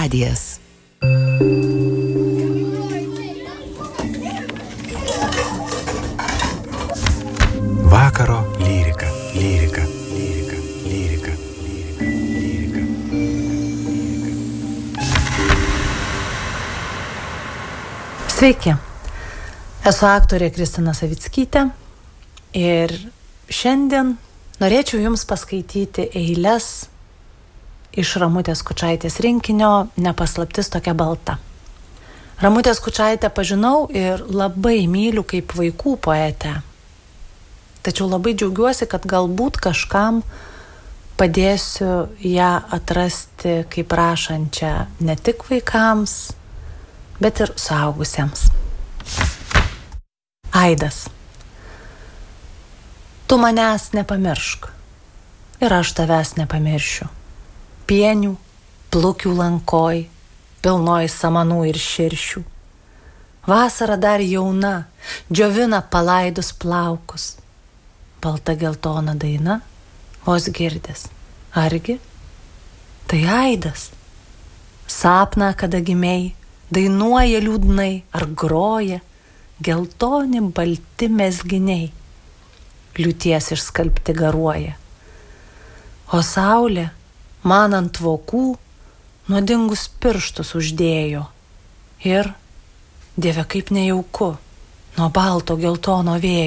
radijas. Vakaro lyrika, lyrika, lyrika, lyrika, lyrika, lyrika. Sveiki, esu aktorė Kristina Savickytė ir šiandien norėčiau Jums paskaityti eiles iš Ramutės Skučaitės rinkinio Nepaslaptis tokia balta. Ramutę Skučaitę pažinau ir labai myliu kaip vaikų poetę. Tačiau labai džiaugiuosi, kad galbūt kažkam padėsiu ją atrasti kaip rašančią ne tik vaikams, bet ir suaugusiems. Aidas. Tu manęs nepamiršk ir aš tavęs nepamiršiu. Pienių, plukių lankoj, pilnoj samanų ir širšių. Vasara dar jauna, džiovina palaidus plaukus. Balta geltona daina, vos girdis. Argi? Tai aidas. Sapną, kada gimei, dainuoja liūdnai ar groja, geltoni balti mezginiai, liūties išskalbti garuoja. O saulė man ant vokų nuodingus pirštus uždėjo ir, Dieve, kaip nejauku, nuo balto geltono vėjo.